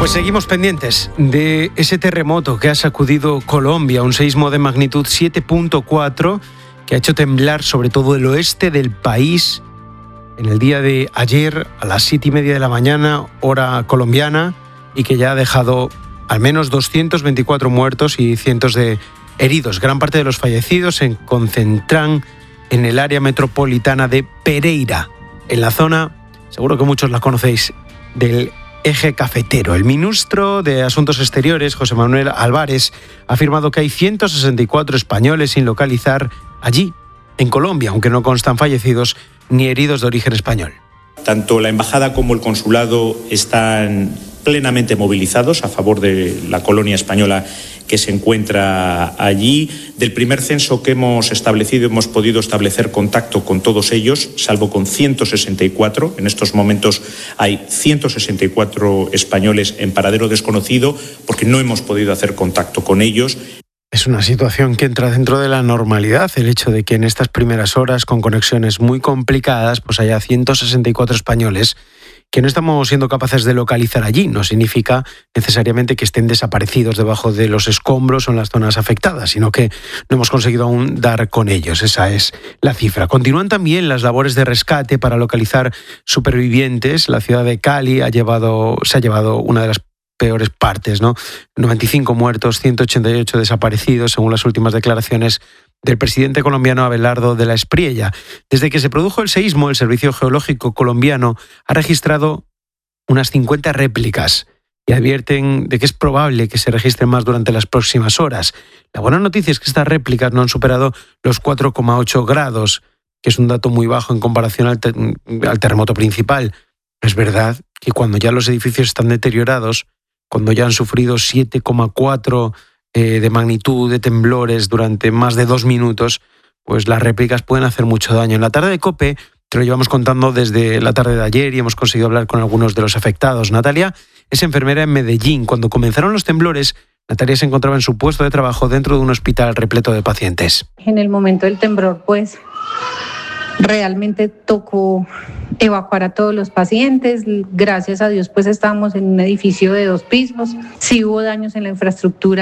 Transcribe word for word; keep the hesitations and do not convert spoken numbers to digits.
Pues seguimos pendientes de ese terremoto que ha sacudido Colombia, un seísmo de magnitud siete punto cuatro que ha hecho temblar sobre todo el oeste del país en el día de ayer a las siete y media de la mañana, hora colombiana, y que ya ha dejado al menos doscientos veinticuatro muertos y cientos de heridos. Gran parte de los fallecidos se concentran en el área metropolitana de Pereira, en la zona, seguro que muchos la conocéis, del eje cafetero. El ministro de Asuntos Exteriores, José Manuel Álvarez, ha afirmado que hay ciento sesenta y cuatro españoles sin localizar allí, en Colombia, aunque no constan fallecidos ni heridos de origen español. Tanto la embajada como el consulado están plenamente movilizados a favor de la colonia española que se encuentra allí. Del primer censo que hemos establecido, hemos podido establecer contacto con todos ellos, salvo con ciento sesenta y cuatro. En estos momentos hay ciento sesenta y cuatro españoles en paradero desconocido porque no hemos podido hacer contacto con ellos. Es una situación que entra dentro de la normalidad, el hecho de que en estas primeras horas, con conexiones muy complicadas, pues haya ciento sesenta y cuatro españoles que no estamos siendo capaces de localizar allí. No significa necesariamente que estén desaparecidos debajo de los escombros o en las zonas afectadas, sino que no hemos conseguido aún dar con ellos. Esa es la cifra. Continúan también las labores de rescate para localizar supervivientes. La ciudad de Cali ha llevado, se ha llevado una de las peores partes, ¿no? noventa y cinco muertos, ciento ochenta y ocho desaparecidos, según las últimas declaraciones del presidente colombiano Abelardo de la Espriella. Desde que se produjo el seísmo, el Servicio Geológico colombiano ha registrado unas cincuenta réplicas y advierten de que es probable que se registren más durante las próximas horas. La buena noticia es que estas réplicas no han superado los cuatro coma ocho grados, que es un dato muy bajo en comparación al, te- al terremoto principal. Es verdad que cuando ya los edificios están deteriorados, cuando ya han sufrido siete coma cuatro eh, de magnitud de temblores durante más de dos minutos, pues las réplicas pueden hacer mucho daño. En la tarde de COPE te lo llevamos contando desde la tarde de ayer y hemos conseguido hablar con algunos de los afectados. Natalia es enfermera en Medellín. Cuando comenzaron los temblores, Natalia se encontraba en su puesto de trabajo dentro de un hospital repleto de pacientes. En el momento del temblor, pues realmente tocó evacuar a todos los pacientes. Gracias a Dios, pues estábamos en un edificio de dos pisos. Sí hubo daños en la infraestructura.